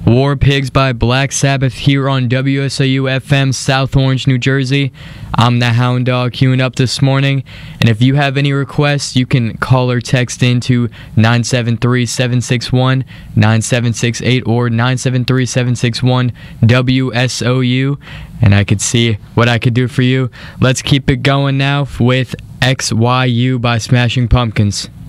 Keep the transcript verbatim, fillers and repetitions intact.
War Pigs by Black Sabbath here on W S O U F M, South Orange, New Jersey. I'm the Hound Dog queuing up this morning, and if you have any requests, you can call or text into nine seven three, seven six one, nine seven six eight or nine seven three, seven six one, W S O U, and I could see what I could do for you. Let's keep it going now with X Y U by Smashing Pumpkins.